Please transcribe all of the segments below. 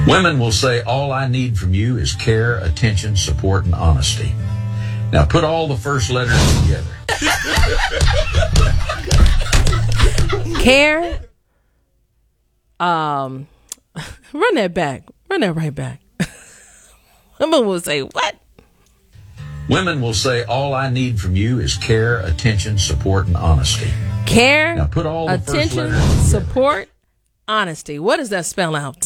Women will say, all I need from you is care, attention, support, and honesty. Now put all the first letters together. Care. Run that back. Run that right back. Women will say, what? Women will say, all I need from you is care, attention, support, and honesty. Care, now put all the attention, first letters support, honesty. What does that spell out?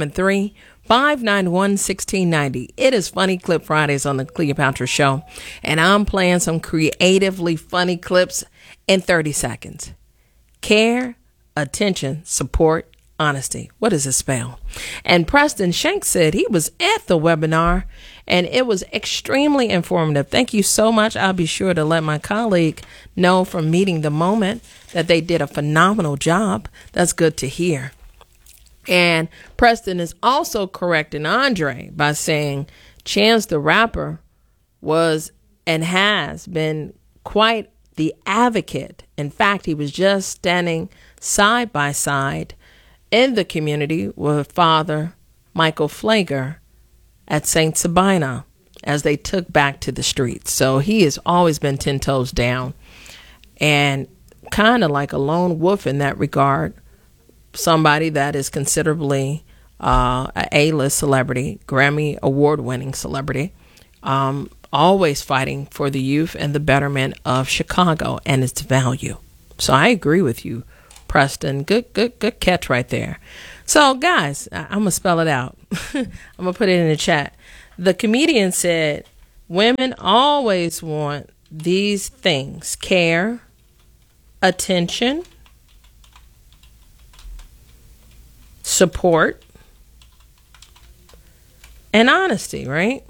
773-591-1690. It is Funny Clip Fridays on the Cleopatra Show, and I'm playing some creatively funny clips in 30 seconds. Care, attention, support, honesty. What does it spell? And Preston Shank said he was at the webinar, and it was extremely informative. Thank you so much. I'll be sure to let my colleague know from Meeting the Moment that they did a phenomenal job. That's good to hear. And Preston is also correcting Andre by saying Chance the Rapper was and has been quite the advocate. In fact, he was just standing side by side in the community with Father Michael Flager at St. Sabina as they took back to the streets. So he has always been 10 toes down and kind of like a lone wolf in that regard. Somebody that is considerably a A-list celebrity, Grammy award-winning celebrity, always fighting for the youth and the betterment of Chicago and its value. So I agree with you, Preston. Good catch right there. So, guys, I'm going to spell it out. I'm going to put it in the chat. The comedian said, women always want these things: care, attention, support, and honesty, right?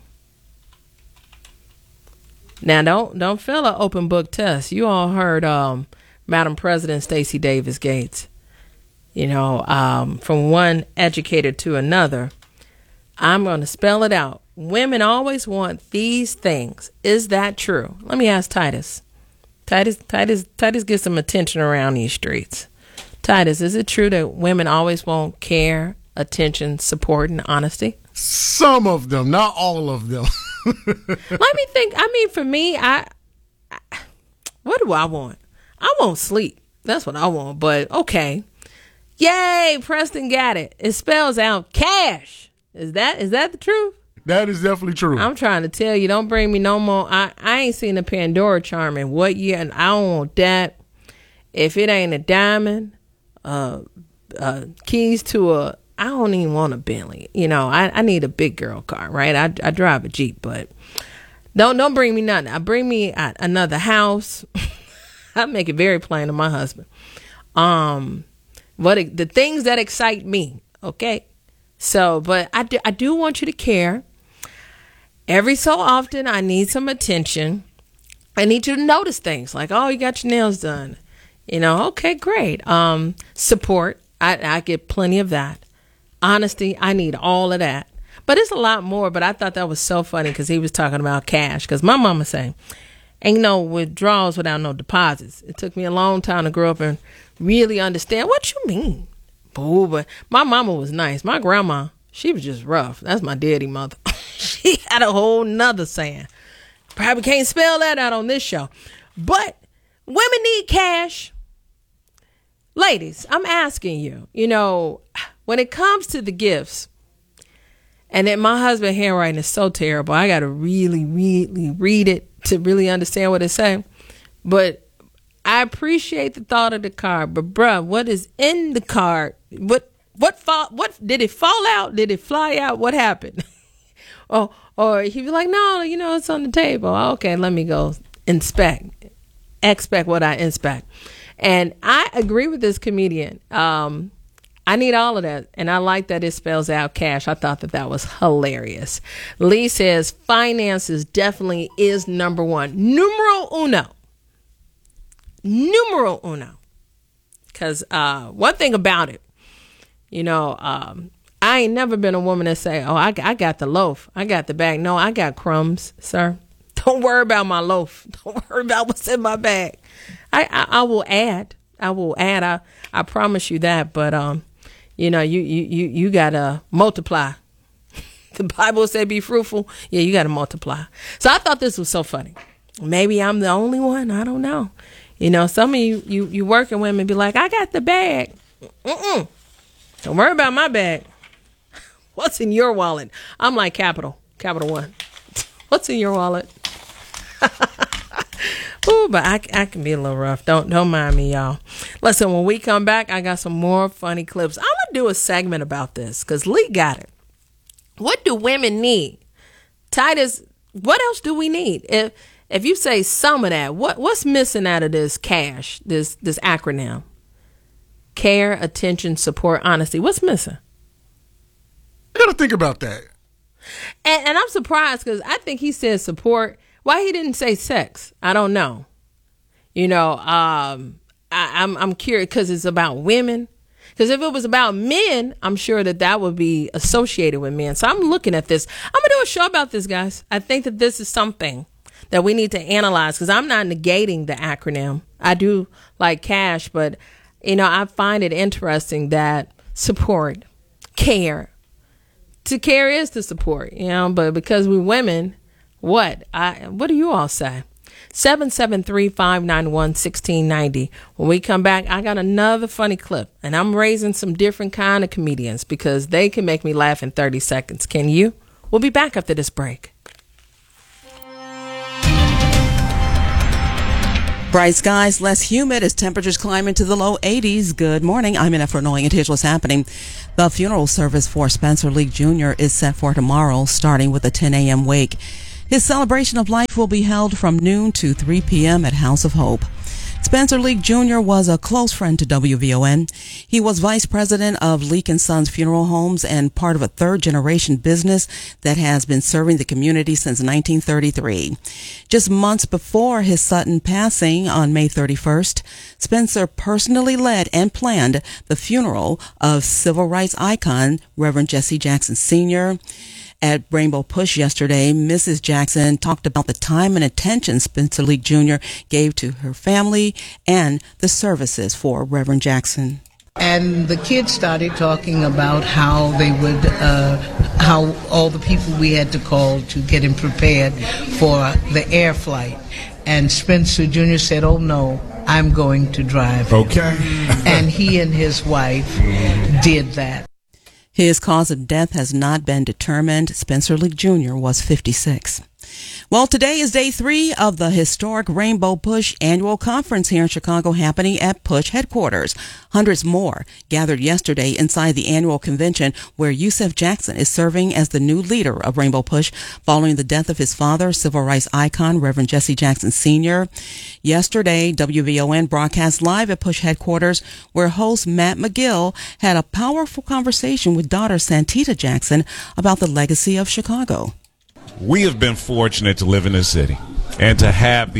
Now, don't feel an open book test. You all heard Madam President Stacey Davis Gates. You know, from one educator to another. I'm going to spell it out. Women always want these things. Is that true? Let me ask Titus. Titus, get some attention around these streets. Titus, is it true that women always want care, attention, support, and honesty? Some of them, not all of them. Let me think. I mean, for me, what do I want? I want sleep. That's what I want. But okay. Yay, Preston got it. It spells out cash. Is that the truth? That is definitely true. I'm trying to tell you, don't bring me no more. I ain't seen a Pandora charm in what year, and I don't want that. If it ain't a diamond, keys to I don't even want a Bentley. You know, I need a big girl car, right? I drive a Jeep, but don't bring me nothing. Bring me another house. I make it very plain to my husband. The things that excite me, okay? So, but I do want you to care. Every so often, I need some attention. I need you to notice things like, oh, you got your nails done. You know, okay, great. Support, I get plenty of that. Honesty, I need all of that. But it's a lot more, but I thought that was so funny because he was talking about cash. Because my mama saying, ain't no withdrawals without no deposits. It took me a long time to grow up and really understand what you mean. Boo, but my mama was nice. My grandma, she was just rough. That's my daddy mother. She had a whole nother saying. Probably can't spell that out on this show. But women need cash. Ladies, I'm asking you, you know, when it comes to the gifts, and then my husband's handwriting is so terrible. I got to really, really read it to really understand what it's saying. But I appreciate the thought of the card. But bruh, what is in the card? What did it fall out? Did it fly out? What happened? or he was like, no, you know, it's on the table. Okay, let me go expect what I inspect. And I agree with this comedian. I need all of that. And I like that it spells out cash. I thought that was hilarious. Lee says finances definitely is number one. Numero uno. Because one thing about it, you know, I ain't never been a woman that say, oh, I got the loaf. I got the bag. No, I got crumbs, sir. Don't worry about my loaf. Don't worry about what's in my bag. I will add. I promise you that. But, you gotta multiply. The Bible said be fruitful. Yeah, you gotta multiply. So I thought this was so funny. Maybe I'm the only one. I don't know. Some of you working women be like, I got the bag. Don't worry about my bag. What's in your wallet? I'm like Capital One. What's in your wallet? Ooh, but I can be a little rough. Don't mind me, y'all. Listen, when we come back, I got some more funny clips. I'm gonna do a segment about this because Lee got it. What do women need? Titus, what else do we need? If you say some of that, what's missing out of this CASH, this acronym? Care, attention, support, honesty. What's missing? I gotta think about that. And I'm surprised because I think he said support. Why he didn't say sex? I don't know. I'm curious because it's about women. Because if it was about men, I'm sure that would be associated with men. So I'm looking at this. I'm going to do a show about this, guys. I think that this is something that we need to analyze because I'm not negating the acronym. I do like CASH, but, I find it interesting that support, care. To care is to support, but because we're women, what do you all say? 773-591-1690. When we come back, I got another funny clip, and I'm raising some different kind of comedians because they can make me laugh in 30 seconds. Can you? We'll be back after this break. Bright skies, less humid as temperatures climb into the low 80s. Good morning. I'm in for knowing it. Here's what's happening. The funeral service for Spencer Leak Jr. is set for tomorrow, starting with a 10 a.m. wake. His celebration of life will be held from noon to 3 p.m. at House of Hope. Spencer Leak Jr. was a close friend to WVON. He was vice president of Leak & Sons Funeral Homes and part of a third-generation business that has been serving the community since 1933. Just months before his sudden passing on May 31st, Spencer personally led and planned the funeral of civil rights icon Reverend Jesse Jackson Sr. At Rainbow Push yesterday, Mrs. Jackson talked about the time and attention Spencer Leak Jr. gave to her family and the services for Reverend Jackson. And the kids started talking about how they would, how all the people we had to call to get him prepared for the air flight. And Spencer Jr. said, "Oh no, I'm going to drive him." Okay. And he and his wife did that. His cause of death has not been determined. Spencer Leak Jr. was 56. Well, today is day 3 of the historic Rainbow Push annual conference here in Chicago, happening at Push headquarters. Hundreds more gathered yesterday inside the annual convention where Yusef Jackson is serving as the new leader of Rainbow Push following the death of his father, civil rights icon Reverend Jesse Jackson Sr. Yesterday, WVON broadcast live at Push headquarters where host Matt McGill had a powerful conversation with daughter Santita Jackson about the legacy of Chicago. We have been fortunate to live in this city and to have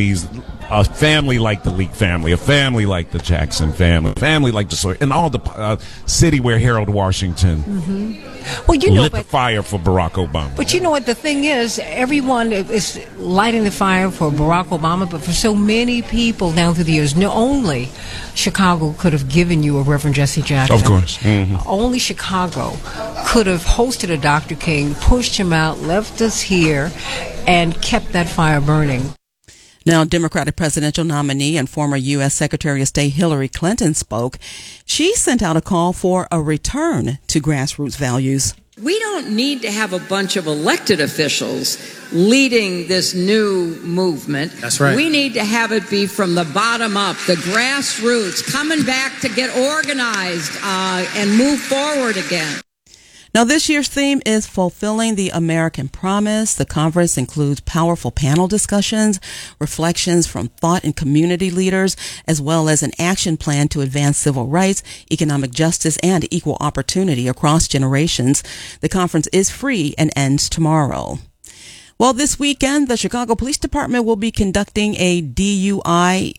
a family like the Leak family, a family like the Jackson family, a family like the Sawyer, and all the city where Harold Washington lit the fire for Barack Obama. But you know what the thing is, everyone is lighting the fire for Barack Obama, but for so many people down through the years, not only Chicago could have given you a Reverend Jesse Jackson. Of course. Mm-hmm. Only Chicago could have hosted a Dr. King, pushed him out, left us here, and kept that fire burning. Now, Democratic presidential nominee and former U.S. Secretary of State Hillary Clinton spoke. She sent out a call for a return to grassroots values. We don't need to have a bunch of elected officials leading this new movement. That's right. We need to have it be from the bottom up, the grassroots, coming back to get organized and move forward again. Now, this year's theme is Fulfilling the American Promise. The conference includes powerful panel discussions, reflections from thought and community leaders, as well as an action plan to advance civil rights, economic justice, and equal opportunity across generations. The conference is free and ends tomorrow. Well, this weekend, the Chicago Police Department will be conducting a DUI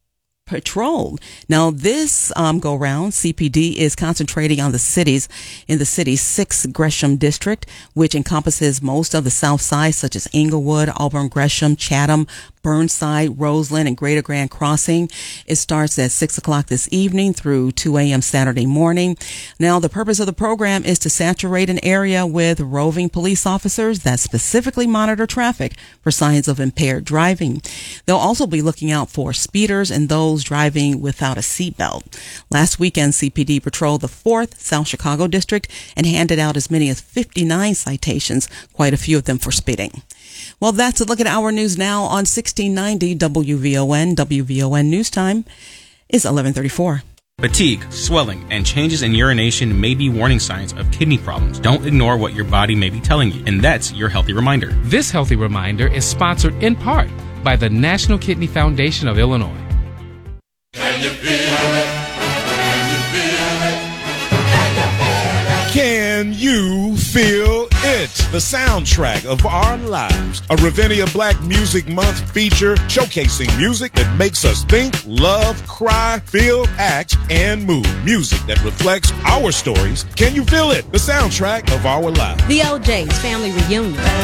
patrol. Now, this go round, CPD is concentrating on the city's 6th Gresham district, which encompasses most of the South Side, such as Inglewood, Auburn, Gresham, Chatham, Burnside, Roseland, and Greater Grand Crossing. It starts at 6 o'clock this evening through 2 a.m. Saturday morning. Now, the purpose of the program is to saturate an area with roving police officers that specifically monitor traffic for signs of impaired driving. They'll also be looking out for speeders and those driving without a seatbelt. Last weekend, CPD patrolled the 4th South Chicago District and handed out as many as 59 citations, quite a few of them for speeding. Well, that's a look at our news now on 1690 WVON. WVON News Time is 11:34. Fatigue, swelling, and changes in urination may be warning signs of kidney problems. Don't ignore what your body may be telling you, and that's your Healthy Reminder. This Healthy Reminder is sponsored in part by the National Kidney Foundation of Illinois. Can you feel it? Can you feel it? The soundtrack of our lives. A Ravinia Black Music Month feature showcasing music that makes us think, love, cry, feel, act, and move. Music that reflects our stories. Can you feel it? The soundtrack of our lives. The OJ's Family Reunion.